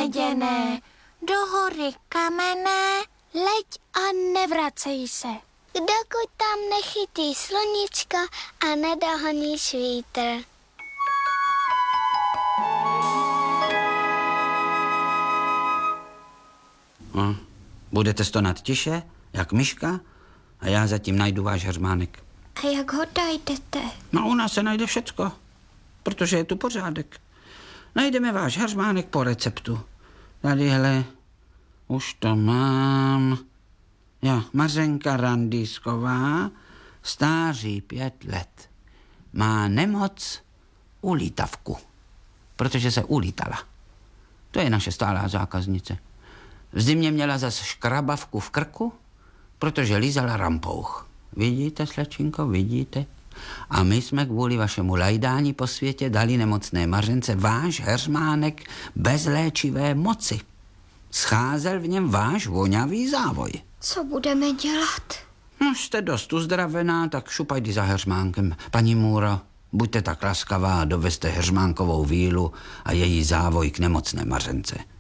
meděné, do hory kamenné, leď a nevracej se. Dokud tam nechytí sluníčko a nedohoníš vítr. No, budete stonat tiše, jak myška, a já zatím najdu váš heřmánek. A jak ho najdete? No, u nás se najde všecko, protože je tu pořádek. Najdeme váš heřmánek po receptu. Tady, hele, už to mám. Jo, Mařenka Randýsková, stáří 5 let. Má nemoc ulítavku, protože se ulítala. To je naše stálá zákaznice. V zimě měla zas škrabavku v krku, protože lízala rampouch. Vidíte, slečinko, vidíte? A my jsme kvůli vašemu lajdání po světě dali nemocné Mařence váš heřmánek bez léčivé moci. Scházel v něm váš voňavý závoj. Co budeme dělat? No, jste dost uzdravená, tak šupajdi za heřmánkem. Paní Můro, buďte tak laskavá a dovezte heřmánkovou vílu a její závoj k nemocné Mařence.